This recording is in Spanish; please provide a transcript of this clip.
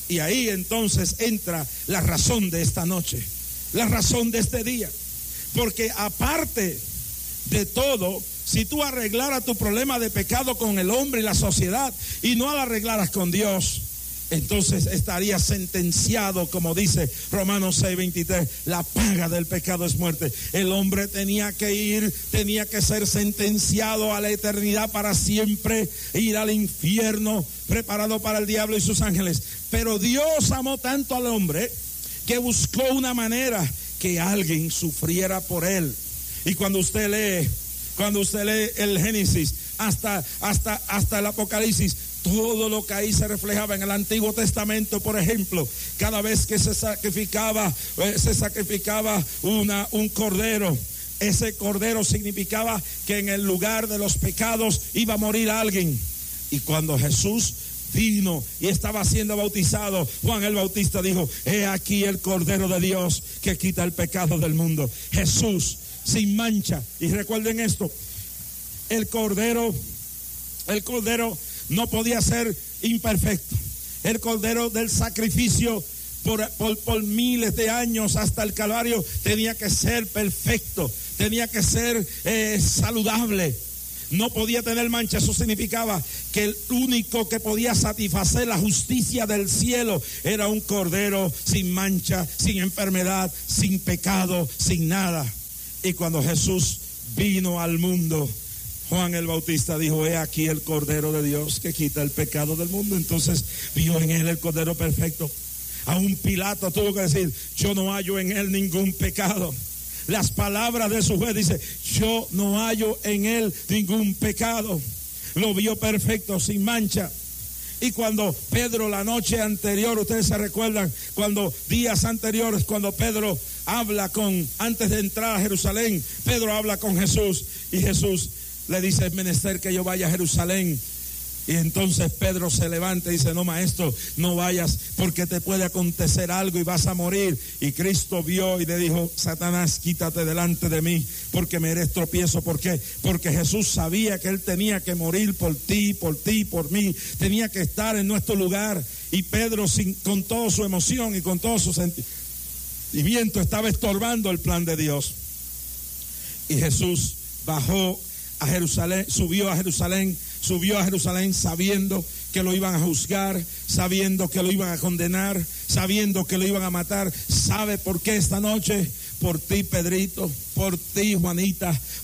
Y ahí entonces entra la razón de esta noche, la razón de este día. Porque aparte de todo, si tú arreglaras tu problema de pecado con el hombre y la sociedad y no lo arreglaras con Dios, entonces estarías sentenciado, como dice Romanos 6:23, la paga del pecado es muerte. El hombre tenía que ser sentenciado a la eternidad para siempre, ir al infierno preparado para el diablo y sus ángeles. Pero Dios amó tanto al hombre que buscó una manera que alguien sufriera por él. Y cuando usted lee el Génesis hasta el Apocalipsis, todo lo que ahí se reflejaba en el Antiguo Testamento, por ejemplo, cada vez que se sacrificaba un cordero, ese cordero significaba que en el lugar de los pecados iba a morir alguien. Y cuando Jesús vino y estaba siendo bautizado, Juan el Bautista dijo: he aquí el Cordero de Dios que quita el pecado del mundo. Jesús sin mancha. Y recuerden esto, el cordero no podía ser imperfecto. El cordero del sacrificio por miles de años hasta el Calvario tenía que ser perfecto, tenía que ser saludable, no podía tener mancha. Eso significaba que el único que podía satisfacer la justicia del cielo era un cordero sin mancha, sin enfermedad, sin pecado, sin nada. Y cuando Jesús vino al mundo, Juan el Bautista dijo: he aquí el Cordero de Dios que quita el pecado del mundo. Entonces vio en él el Cordero perfecto. Aún Pilato tuvo que decir: yo no hallo en él ningún pecado. Las palabras de su juez dice: yo no hallo en él ningún pecado. Lo vio perfecto, sin mancha. Y cuando Pedro la noche anterior, ustedes se recuerdan, días anteriores, cuando Pedro habla antes de entrar a Jerusalén, Pedro habla con Jesús y Jesús le dice: es menester que yo vaya a Jerusalén. Y entonces Pedro se levanta y dice: no, maestro, no vayas, porque te puede acontecer algo y vas a morir. Y Cristo vio y le dijo: Satanás, quítate delante de mí, porque me eres tropiezo. ¿Por qué? Porque Jesús sabía que él tenía que morir por ti, por mí, tenía que estar en nuestro lugar. Y Pedro, con toda su emoción y con todo su sentimiento, estaba estorbando el plan de Dios. Y Jesús bajó a Jerusalén, subió a Jerusalén sabiendo que lo iban a juzgar, sabiendo que lo iban a condenar, sabiendo que lo iban a matar. ¿Sabe por qué esta noche? Por ti, Pedrito, por ti, Juanita,